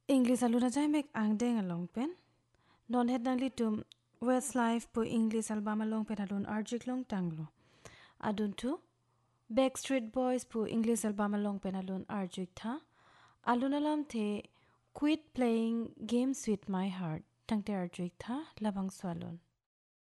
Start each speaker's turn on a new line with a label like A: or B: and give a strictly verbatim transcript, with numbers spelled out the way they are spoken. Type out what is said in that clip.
A: English aluna jai mek angdeng along pen. Non het nang litum Westlife po English album along pen alun arjik long tanglo. Adun tu Backstreet Boys po English album along pen alun arjik tha. Alun alam the Quit Playing Games with My Heart. Tangte arjik tha labang swalun.